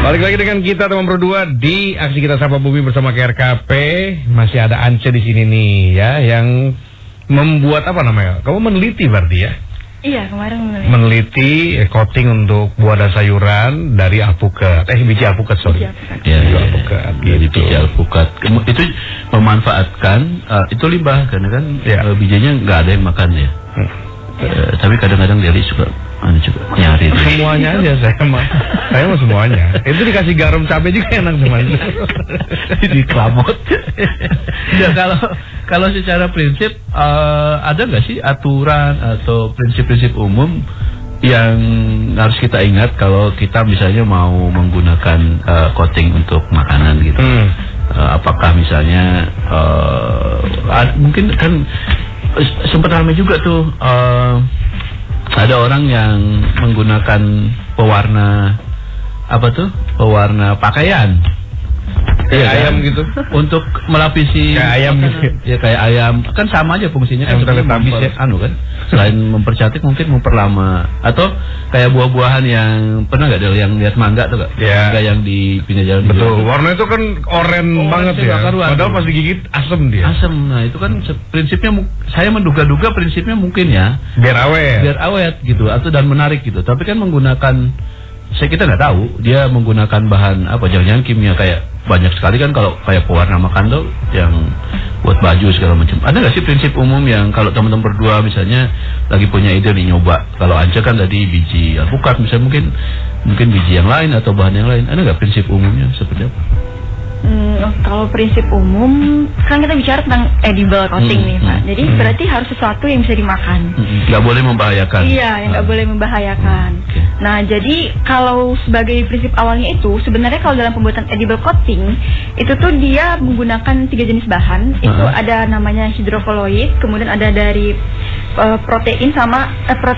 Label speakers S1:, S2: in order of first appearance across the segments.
S1: Balik lagi dengan kita teman berdua di aksi kita Sapa Bumi bersama KRKP. Masih ada Ance di sini nih ya, yang membuat apa namanya? Kamu meneliti berarti ya?
S2: Iya, kemarin
S1: meneliti coating untuk buah dan sayuran dari alpukat. Biji alpukat, sorry.
S3: Ya,
S1: alpukat.
S3: Dari biji alpukat. Itu memanfaatkan itu limbah karena kan bijinya nggak ada yang makan ya. Tapi kadang-kadang Deli suka juga nyari.
S1: Semuanya aja saya mah semuanya. Itu dikasih garam cabai juga enak teman.
S3: Di klamot. Ya kalau secara prinsip ada nggak sih aturan atau prinsip-prinsip umum yang harus kita ingat kalau kita misalnya mau menggunakan coating untuk makanan gitu? Apakah misalnya mungkin kan sempat ramai juga tuh ada orang yang menggunakan pewarna pewarna pakaian
S1: kayak ayam gitu
S3: untuk melapisi
S1: kayak ayam gitu
S3: ya, kayak ayam kan sama aja fungsinya kan sebenarnya kan selain mempercantik mungkin memperlama, atau kayak buah-buahan yang pernah nggak yang lihat mangga tuh mangga yang di pinggir jalan.
S1: Betul, warna itu kan oranye banget ya, padahal pas digigit asem dia.
S3: Nah itu kan prinsipnya saya menduga-duga prinsipnya mungkin ya biar awet gitu, atau dan menarik gitu, tapi kan menggunakan kita nggak tahu dia menggunakan bahan apa, jangan-jangan kimia. Kayak banyak sekali kan kalau kayak pewarna makan tuh yang buat baju segala macam. Ada nggak sih prinsip umum yang kalau teman-teman berdua misalnya lagi punya ide nih nyoba, kalau Anja kan tadi biji alpukat, misalnya mungkin biji yang lain atau bahan yang lain, ada nggak prinsip umumnya seperti apa?
S2: Kalau prinsip umum kan kita bicara tentang edible coating nih Pak. Jadi berarti harus sesuatu yang bisa dimakan.
S3: Nggak boleh membahayakan.
S2: Iya, yang nggak boleh membahayakan. Nah, jadi kalau sebagai prinsip awalnya itu sebenarnya kalau dalam pembuatan edible coating itu tuh dia menggunakan 3 jenis bahan. Itu ada namanya hidrokoloid, kemudian ada dari protein sama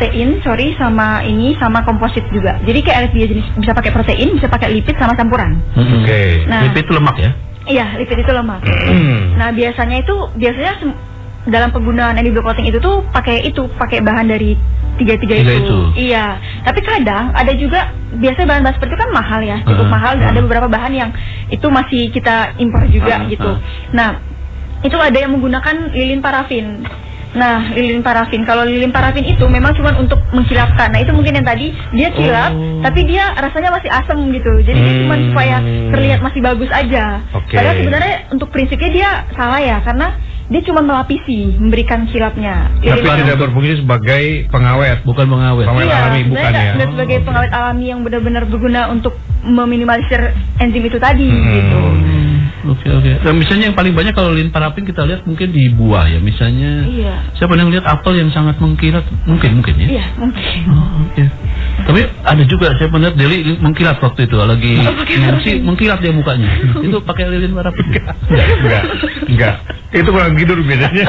S2: komposit juga. Jadi kayak ada 3 jenis, bisa pakai protein, bisa pakai lipid sama campuran.
S3: Nah, lipid itu lemak ya?
S2: Iya, lipid itu lemak. Nah, biasanya dalam penggunaan edible coating itu tuh pakai bahan dari tiga itu. Iya. Tapi kadang ada juga biasanya bahan-bahan seperti itu kan mahal ya, cukup mahal. Ada beberapa bahan yang itu masih kita impor juga gitu. Nah, itu ada yang menggunakan lilin parafin. Nah, lilin parafin. Kalau lilin parafin itu memang cuma untuk mengkilapkan. Nah, itu mungkin yang tadi dia kilap, tapi dia rasanya masih asam gitu. Jadi dia cuma supaya terlihat masih bagus aja. Padahal sebenarnya untuk prinsipnya dia salah ya, karena dia cuma melapisi, memberikan kilapnya.
S1: Tapi tidak berfungsi sebagai pengawet, bukan pengawet. Pengawet alami bukan ya.
S2: Tidak sebagai pengawet alami yang benar-benar berguna untuk meminimalisir enzim itu tadi gitu.
S3: Oke. Dan misalnya yang paling banyak kalau lilin parafin kita lihat mungkin di buah ya, misalnya. Iya. Siapa yang lihat apel yang sangat mengkilat? Mungkin ya.
S2: Iya, mungkin.
S3: Tapi ada juga saya pernah lihat Deli mengkilat waktu itu lagi mengkilat dia mukanya. Itu pakai lilin parafin?
S1: Enggak. Itu kurang tidur bedanya.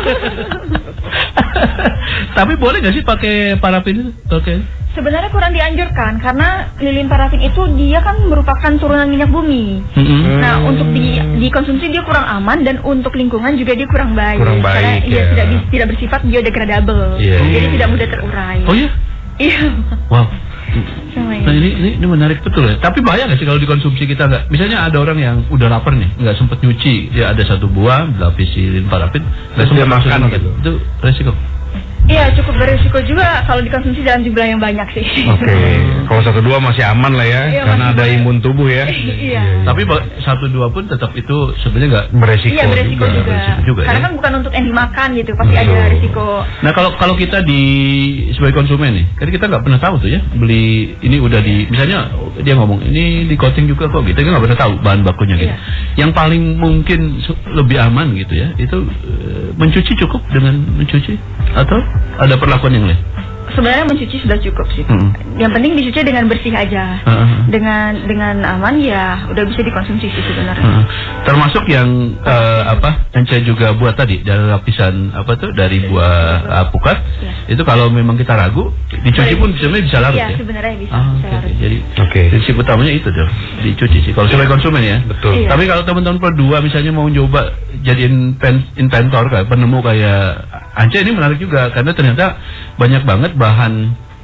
S3: Tapi boleh nggak sih pakai parafin itu?
S2: Sebenarnya kurang dianjurkan karena lilin parafin itu dia kan merupakan turunan minyak bumi. Nah, untuk dikonsumsi dia kurang aman, dan untuk lingkungan juga dia kurang baik. Karena dia tidak bersifat biodegradable. Jadi tidak mudah terurai.
S3: Oh ya?
S2: Iya.
S3: Wow. Nah, ini menarik betul ya. Tapi bahaya nggak sih kalau dikonsumsi kita nggak? Misalnya ada orang yang udah lapar nih, nggak sempat nyuci, dia ada satu buah dilapisi lilin parafin, nggak sempat makan gitu. Itu resiko.
S2: Iya, cukup berisiko juga kalau dikonsumsi dalam jumlah yang banyak sih.
S1: Kalau 1-2 masih aman lah ya, karena ada imun tubuh ya.
S2: Iya.
S3: Tapi 1-2 pun tetap itu sebenarnya nggak
S1: beresiko.
S2: Iya, beresiko juga. Karena kan bukan untuk yang dimakan gitu, pasti ada risiko.
S3: Nah, kalau kita sebagai konsumen nih, kan kita nggak pernah tahu tuh ya, beli ini udah misalnya dia ngomong ini di coating juga kok gitu, kita nggak pernah tahu bahan bakunya gitu. Yang paling mungkin lebih aman gitu ya, itu mencuci cukup dengan mencuci atau ada perlakuan yang lain?
S2: Sebenarnya mencuci sudah cukup sih. Yang penting dicuci dengan bersih aja. Dengan aman ya udah bisa dikonsumsi sih sebenarnya.
S3: Termasuk yang yang saya juga buat tadi dari lapisan dari buah alpukat. Itu kalau memang kita ragu dicuci pun bisa larut ya.
S2: Iya, sebenarnya bisa.
S3: Jadi prinsip utamanya itu tuh, dicuci sih kalau sebagai konsumen ya.
S1: Betul.
S3: Tapi kalau teman-teman berdua misalnya mau coba jadiin inventor kayak penemu kayak Ance, ini menarik juga karena ternyata banyak banget bahan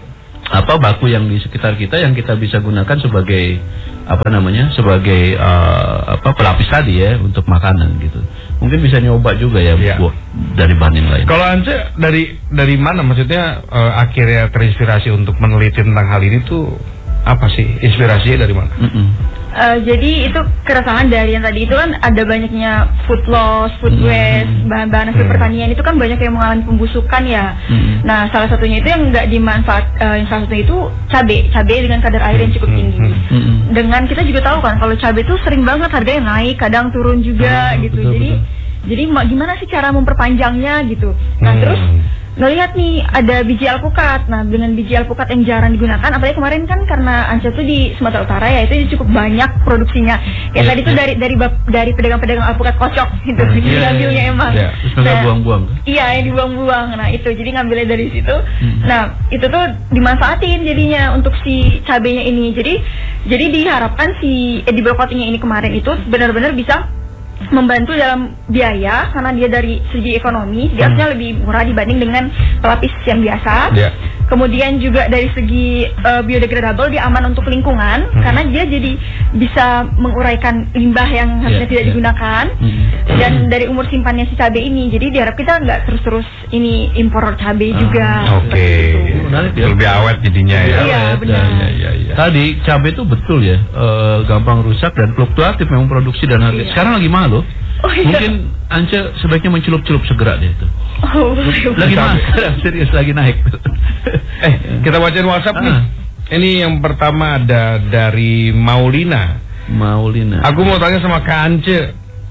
S3: baku yang di sekitar kita yang kita bisa gunakan sebagai sebagai pelapis tadi ya untuk makanan gitu. Mungkin bisa nyoba juga ya dari bahan yang lain.
S1: Kalau Ance dari mana maksudnya akhirnya terinspirasi untuk meneliti tentang hal ini tuh apa sih inspirasinya dari mana?
S2: Jadi itu keresahan dari yang tadi itu kan ada banyaknya food loss, food waste, bahan-bahan hasil pertanian itu kan banyak yang mengalami pembusukan ya. Nah salah satunya itu yang nggak yang salah satunya itu cabai dengan kadar air yang cukup tinggi. Dengan kita juga tahu kan kalau cabai itu sering banget harganya naik, kadang turun juga gitu.
S3: Betul.
S2: Jadi gimana sih cara memperpanjangnya gitu. Nah terus ngelihat nih ada biji alpukat. Nah dengan biji alpukat yang jarang digunakan, apalagi kemarin kan karena Ance tuh di Sumatera Utara ya, itu cukup banyak produksinya. Kayak tadi tuh dari pedagang-pedagang alpukat kocok gitu. Jadi ngambilnya emang.
S3: Terus nggak buang-buang.
S2: Iya, yang dibuang-buang. Nah itu jadi ngambilnya dari situ. Nah itu tuh dimanfaatin jadinya untuk si cabenya ini. Jadi diharapkan si edible coatingnya ini kemarin itu benar-benar bisa membantu dalam biaya karena dia dari segi ekonomi dia harusnya lebih murah dibanding dengan pelapis yang biasa. Kemudian juga dari segi biodegradable dia aman untuk lingkungan karena dia jadi bisa menguraikan limbah yang harusnya tidak digunakan. Dan dari umur simpannya si cabai ini jadi diharap kita nggak terus-terus ini impor cabai juga.
S3: Menarik ya.
S1: Lebih awet jadinya ya.
S2: Iya benar.
S3: Tadi cabai itu betul ya, gampang rusak dan fluktuatif memang produksi dan harga. Sekarang lagi mahal loh. Mungkin Ance sebaiknya mencelup-celup segera deh itu. Lagi mahal, serius lagi naik.
S1: Kita bacain WhatsApp nih. Ini yang pertama ada dari Maulina. Aku mau tanya sama Kak Ance.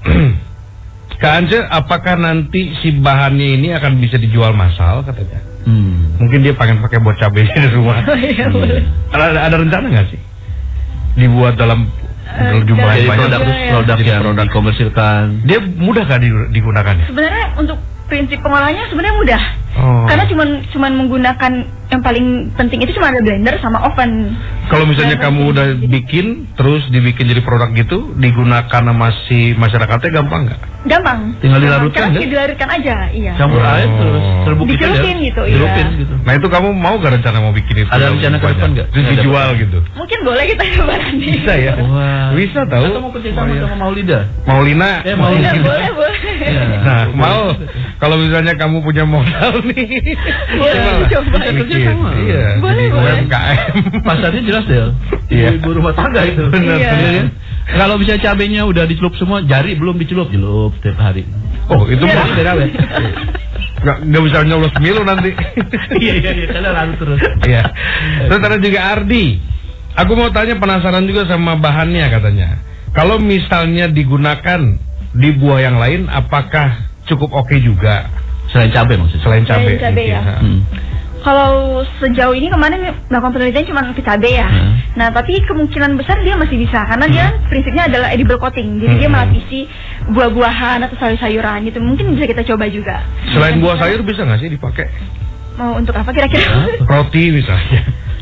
S1: Kak Ance, apakah nanti si bahannya ini akan bisa dijual massal katanya? Mungkin dia pengen pakai buat cabenya di rumah. Ada rencana nggak sih? Dibuat dalam jumlah yang banyak,
S3: produk komersilkan.
S1: Dia mudah gak digunakan?
S2: Sebenarnya untuk prinsip pengolahannya sebenarnya mudah. Karena cuman menggunakan yang paling penting itu cuma ada blender sama oven.
S1: Kalau misalnya kamu udah bikin terus dibikin jadi produk gitu, digunakan sama si masyarakatnya gampang nggak?
S2: Gampang.
S3: Tinggal dilarutkan ya?
S2: Dilarutkan aja, iya.
S3: Campur air terus terbukti
S2: dicelupin gitu,
S3: gitu.
S1: Nah itu kamu mau gak rencana mau bikin itu?
S3: Ada rencana ke depan nggak?
S1: Terus dijual gitu?
S2: Mungkin boleh kita coba nanti.
S1: Bisa ya? Bisa tahu.
S3: Atau mau kerja sama sama Maulina?
S1: Maulina.
S2: Boleh.
S1: Nah mau. Kalau misalnya kamu punya modal nih,
S2: boleh coba
S3: kerja sama.
S1: Iya.
S2: Boleh.
S1: UMKM.
S3: Pasarnya jelas deh. Ibu rumah tangga itu.
S1: Benar.
S3: Kalau bisa cabenya udah dicelup semua, jari belum dicelup setiap hari.
S1: Oh itu mau berawet. Nggak bisa nyoblos milu nanti.
S3: Iya, karena lalu terus.
S1: Iya. Terus ada juga Ardi. Aku mau tanya, penasaran juga sama bahannya katanya. Kalau misalnya digunakan di buah yang lain, apakah cukup oke juga?
S3: Selain cabai maksudnya?
S2: Selain cabai ya. Kalau sejauh ini kemarin melakukan penelitian cuma ke cabai ya. Nah tapi kemungkinan besar dia masih bisa karena dia prinsipnya adalah edible coating. Jadi dia melapisi buah-buahan atau sayur-sayuran gitu. Mungkin bisa kita coba juga.
S1: Selain buah sayur bisa nggak sih dipakai?
S2: Mau untuk apa kira-kira?
S1: Roti misalnya.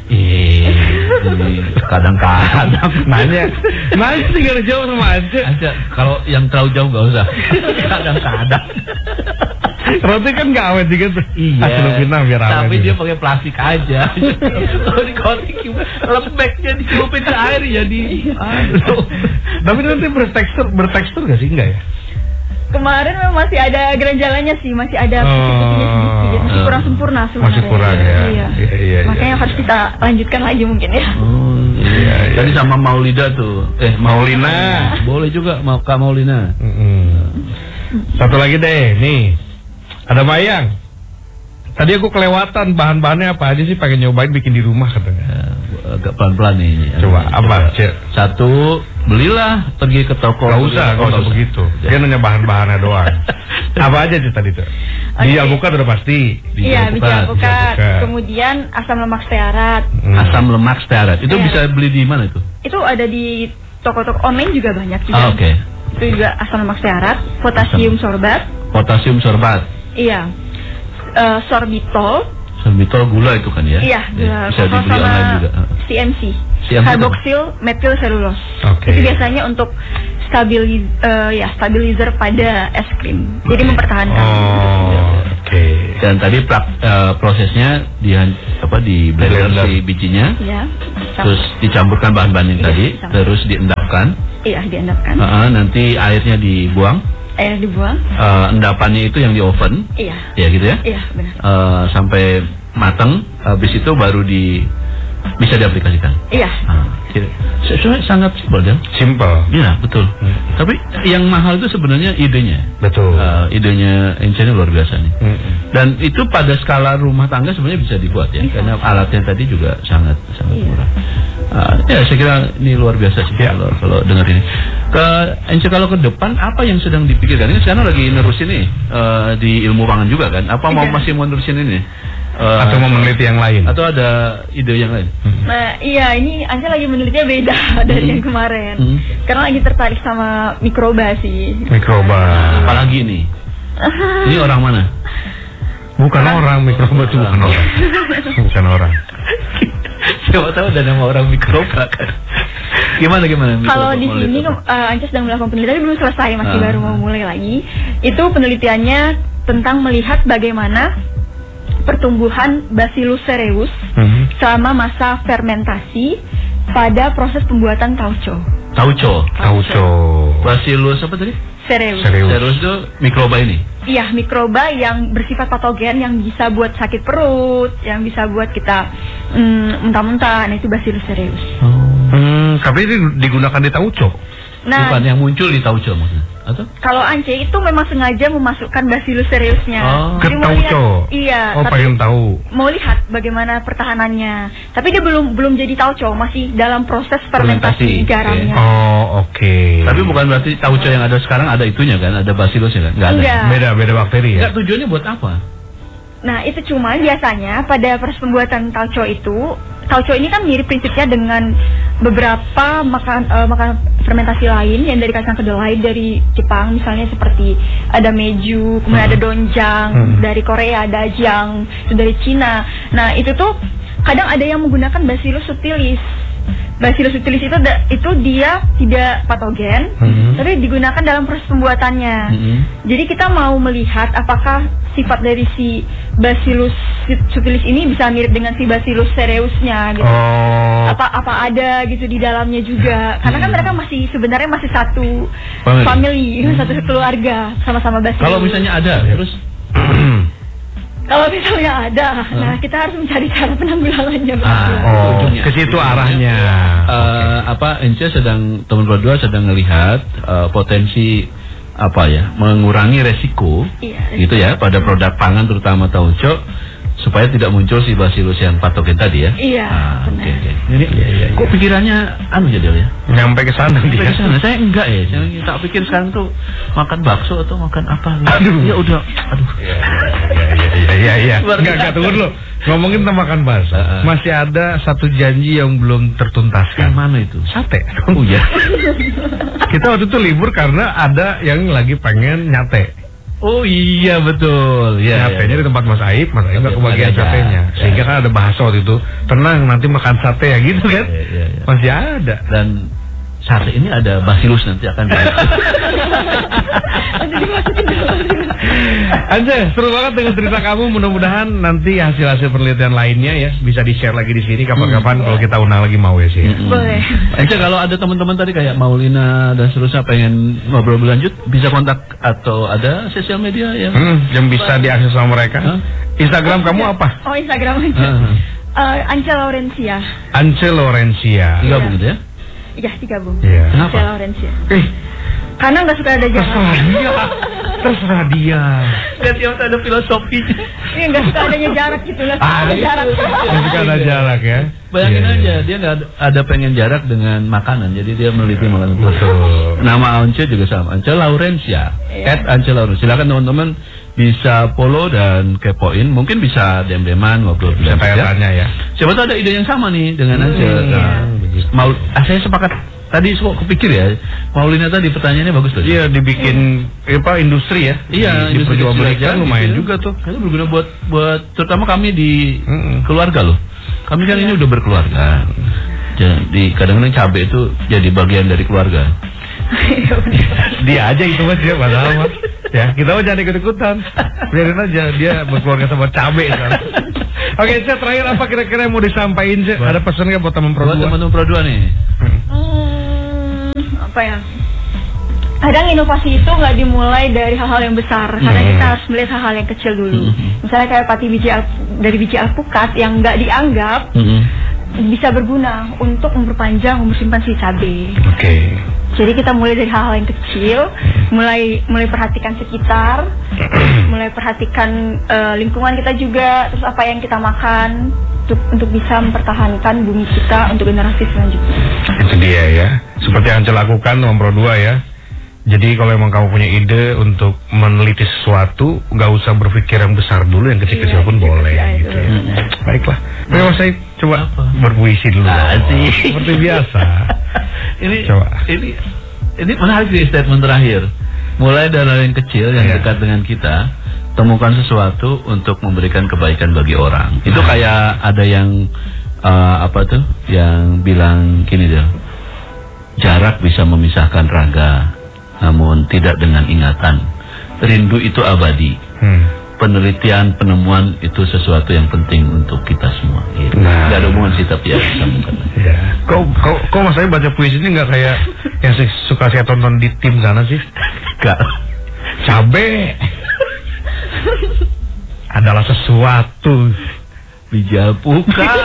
S3: Kadang-kadang
S1: nanya tinggal jauh sama aja.
S3: Kalau yang terlalu jauh nggak usah. Kadang-kadang.
S1: Roti kan nggak awet juga tuh.
S3: Iya.
S1: Biar awet.
S3: Tapi dia pakai plastik aja. Kalau di coating lembeknya dicelupin ke air jadi.
S1: Tapi nanti bertekstur nggak sih? Enggak ya?
S2: Kemarin memang masih ada geranjalannya sih, masih ada putih-putihnya sedikit, masih kurang sempurna sebenarnya.
S1: Masih kurang ya.
S2: Iya. Makanya harus kita lanjutkan lagi mungkin ya.
S1: Iya.
S3: Tadi sama Maulida tuh.
S1: Maulina.
S3: Boleh juga Kak Maulina.
S1: Satu lagi deh, nih. Ada Mayang. Tadi aku kelewatan bahan-bahannya apa aja sih, pengen nyobain bikin di rumah katanya.
S3: Agak pelan-pelan nih.
S1: Coba apa?
S3: Satu, belilah pergi ke toko.
S1: Gak usah begitu. Dia nanya bahan-bahannya doang. Apa aja sih tadi tuh? Di alpukat udah pasti.
S2: Iya, biji alpukat. Kemudian asam lemak stearat.
S3: Asam lemak stearat. Itu bisa beli di mana itu?
S2: Itu ada di toko-toko online juga banyak juga.
S3: Oke.
S2: Itu juga asam lemak stearat, potasium sorbat.
S3: Potasium sorbat.
S2: Iya. Sorbitol.
S3: Sorbitol gula itu kan ya?
S2: Iya,
S3: bisa dibeli online juga.
S2: CMC. Carboxyl methyl cellulose. Itu biasanya untuk stabilizer pada es krim. Jadi mempertahankan.
S3: Dan tadi prosesnya di blender si bijinya, terus dicampurkan bahan-bahan yang tadi, terus diendapkan.
S2: Iya, diendapkan.
S3: Nanti airnya dibuang.
S2: Air dibuang.
S3: Endapannya itu yang di oven.
S2: Iya.
S3: Ya gitu ya.
S2: Iya, benar.
S3: Sampai matang, habis itu baru bisa diaplikasikan.
S2: Iya.
S3: Sebenarnya sangat simpel ya.
S1: Simpel.
S3: Iya, betul. Tapi yang mahal itu sebenarnya idenya.
S1: Betul.
S3: Idenya Ence ini luar biasa nih. Dan itu pada skala rumah tangga sebenarnya bisa dibuat ya, karena alatnya tadi juga sangat murah. Ya, saya kira ini luar biasa sih kalau dengar ini. Ence, kalau ke depan apa yang sedang dipikirkan? Ini sekarang lagi nerusin nih di ilmu pangan juga kan? Apa masih mau nerusin ini?
S1: Atau mau meneliti yang lain?
S3: Atau ada ide yang lain?
S2: Nah, iya, ini Ance lagi menelitinya beda dari yang kemarin. Karena lagi tertarik sama mikroba sih.
S1: Mikroba.
S3: Apalagi nih? Ini orang mana?
S1: Bukan orang, mikroba itu bukan orang. Bukan orang.
S3: Siapa tahu ada nama orang mikroba kan? Gimana?
S2: Kalau di sini Ance sedang melakukan penelitian, belum selesai, masih baru mau mulai lagi. Itu penelitiannya tentang melihat bagaimana pertumbuhan Bacillus cereus selama masa fermentasi pada proses pembuatan tauco.
S3: Bacillus apa tadi?
S2: Cereus.
S3: Cereus itu mikroba ini?
S2: Iya, mikroba yang bersifat patogen, yang bisa buat sakit perut, yang bisa buat kita muntah-muntah. Nah, itu Bacillus cereus.
S1: Tapi ini digunakan di tauco.
S2: Nah,
S3: bukan yang muncul di tauco maksudnya? Atau?
S2: Kalau Ance itu memang sengaja memasukkan Bacillus cereusnya
S1: ke tauco.
S2: Iya.
S1: Pengen tahu.
S2: Mau lihat bagaimana pertahanannya. Tapi dia belum jadi tauco, masih dalam proses fermentasi garamnya.
S1: Oke.
S3: Tapi bukan berarti tauco yang ada sekarang ada itunya kan? Ada Bacillusnya kan? Nggak ada.
S1: Beda bakteri ya.
S3: Nggak, tujuannya buat apa?
S2: Nah, itu cuma biasanya pada proses pembuatan tauco ini kan mirip prinsipnya dengan beberapa makanan fermentasi lain yang dari kacang kedelai dari Jepang, misalnya seperti ada meju, kemudian ada donjang, dari Korea ada ajang, itu dari Cina. Nah, itu tuh kadang ada yang menggunakan Bacillus subtilis. Bacillus subtilis itu dia tidak patogen, tapi digunakan dalam proses pembuatannya. Jadi kita mau melihat apakah sifat dari si Bacillus subtilis ini bisa mirip dengan si Bacillus cereusnya gitu. Apa ada gitu di dalamnya juga. Karena kan mereka sebenarnya masih satu family, satu keluarga sama-sama Bacillus.
S3: Kalau misalnya ada, terus
S2: kalau misalnya ada, nah kita harus mencari cara penanggulangannya.
S1: Ke situ arahnya.
S3: Ence teman berdua sedang melihat potensi mengurangi resiko, gitu ya, pada produk pangan terutama tauco, supaya tidak muncul si Bacillus yang patogen tadi ya.
S2: Iya.
S3: Jadi kok pikirannya jadi ya?
S1: Nyampe ke sana dia.
S3: Saya enggak ya. Saya tak pikir sekarang tuh makan bakso atau makan apa gitu. Ya udah.
S1: Iya. Enggak tunggu dulu. Ngomongin tentang makan bakso, masih ada satu janji yang belum tertuntaskan.
S3: Yang mana itu?
S1: Sate.
S3: Oh iya.
S1: Kita waktu itu libur karena ada yang lagi pengen nyate.
S3: Oh iya betul.
S1: Nyatenya di tempat Mas Aib nggak kebagian satenya. Sehingga kan ada bahasa waktu itu, tenang nanti makan sate ya gitu kan. Masih ada.
S3: Dan sate ini ada Bacillus nanti akan
S1: Ance, seru banget dengan cerita kamu. Mudah-mudahan nanti hasil-hasil penelitian lainnya ya bisa di-share lagi di sini kapan-kapan kalau kita undang lagi mau ya sih.
S2: Boleh.
S3: Ance, kalau ada teman-teman tadi kayak Maulina dan seterusnya pengen ngobrol berlanjut, bisa kontak atau ada sosial media
S1: yang bisa diakses sama mereka. Instagram kamu apa?
S2: Oh, Instagram aja. Ance Laurencia.
S1: Ance Laurencia.
S3: Gabung gitu ya?
S2: Iya, digabung.
S3: Kenapa?
S2: Ance Laurencia. Karena nggak suka ada jarak.
S1: Terserah dia.
S3: Lihat yang ada filosofinya.
S2: Iya, nggak suka adanya jarak gitu lah. Ada jarak.
S1: Nggak suka ada jarak ya.
S3: Bayangin aja, dia nggak ada pengen jarak dengan makanan, jadi dia meneliti makanan. Betul. Nama Ance juga sama, Ance Laurencia. @Ance Laurencia. Silakan teman-teman bisa follow dan kepoin, mungkin bisa DM-an ngobrol
S1: bisa tanya ya.
S3: Siapa tahu ada ide yang sama nih dengan Ance. Saya sepakat. Tadi kok kepikir ya, Maulina tadi pertanyaannya bagus tuh.
S1: Iya, dibikin industri ya.
S3: Iya,
S1: diperjualbelikan lumayan juga tuh.
S3: Itu berguna buat terutama kami di keluarga loh. Kami kan ini udah berkeluarga. Jadi kadang-kadang cabai itu jadi bagian dari keluarga.
S1: Dia aja itu Mas ya, padahal Mas. Ya, kita mau jangan ikut-ikutan. Biarin aja dia berkeluarga sama cabe sekarang. Oke, Cek, terakhir apa kira-kira yang mau disampaikan, Cek? Ada pesan nggak buat teman Pro 2?
S3: Buat teman-teman Pro 2 nih.
S2: Apa ya? Kadang inovasi itu nggak dimulai dari hal-hal yang besar, karena kita harus melihat hal-hal yang kecil dulu. Misalnya kayak dari biji alpukat yang nggak dianggap bisa berguna untuk memperpanjang umur simpan si cabai.
S1: Oke.
S2: Jadi kita mulai dari hal-hal yang kecil, mulai perhatikan sekitar, mulai perhatikan lingkungan kita juga, terus apa yang kita makan untuk bisa mempertahankan bumi kita untuk generasi selanjutnya.
S1: Itu dia ya, seperti yang Ance lakukan teman Pro 2 ya. Jadi kalau emang kamu punya ide untuk meneliti sesuatu, nggak usah berpikir yang besar dulu, yang kecil-kecil pun boleh gitu ya. Baiklah. Terima kasih. Coba berpuisi dulu. Seperti biasa.
S3: Ini menarik sih statement terakhir. Mulai dari yang kecil yang dekat dengan kita, temukan sesuatu untuk memberikan kebaikan bagi orang. Itu kayak ada yang yang bilang gini deh. Jarak bisa memisahkan raga, namun tidak dengan ingatan. Rindu itu abadi. Penelitian, penemuan itu sesuatu yang penting untuk kita semua. Gitu. Gak ada hubungan sih, tapi ya disambungkan.
S1: Ya. Kok Mas Ayu baca puisi ini gak kayak yang suka saya tonton di tim sana sih? Gak. Cabe adalah sesuatu.
S3: Biji alpukat.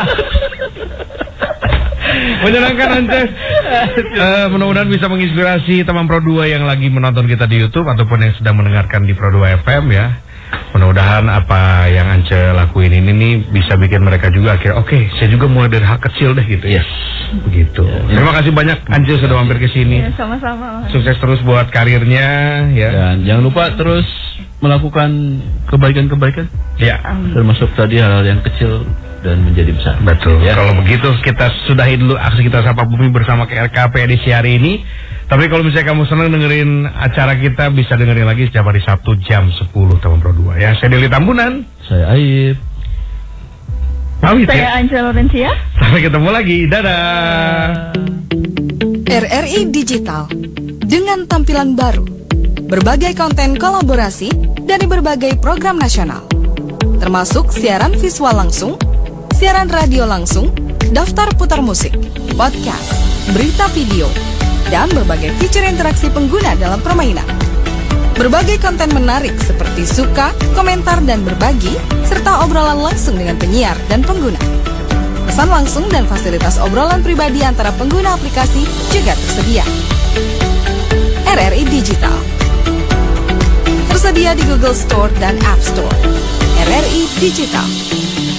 S1: Menyenangkan, Ance. Mudah-mudahan bisa menginspirasi teman Pro 2 yang lagi menonton kita di YouTube ataupun yang sedang mendengarkan di Pro 2 FM ya. Mudah-mudahan apa yang Ance lakuin ini nih bisa bikin mereka juga akhirnya oke, saya juga mulai dari hal kecil deh gitu ya. Begitu. Terima kasih banyak Ance sudah mampir ke sini.
S2: Sama-sama.
S1: Sukses terus buat karirnya ya.
S3: Dan jangan lupa terus melakukan kebaikan-kebaikan.
S1: Ya.
S3: Termasuk tadi hal-hal yang kecil dan menjadi besar.
S1: Betul. Ya. Kalau begitu kita sudahi dulu aksi kita Sapa Bumi bersama KRKP edisi hari ini. Tapi kalau misalnya kamu senang dengerin acara kita, bisa dengerin lagi setiap hari Sabtu jam 10 teman Pro 2 ya. Saya Deli Tambunan.
S3: Saya Aib.
S1: Pamit
S2: Saya Angela Lorencia.
S1: Sampai ketemu lagi. Dadah.
S4: RRI Digital dengan tampilan baru, berbagai konten kolaborasi dari berbagai program nasional, termasuk siaran visual langsung, siaran radio langsung, daftar putar musik, podcast, berita video, dan berbagai fitur interaksi pengguna dalam permainan. Berbagai konten menarik seperti suka, komentar, dan berbagi, serta obrolan langsung dengan penyiar dan pengguna. Pesan langsung dan fasilitas obrolan pribadi antara pengguna aplikasi juga tersedia. RRI Digital tersedia di Google Store dan App Store. RRI Digital.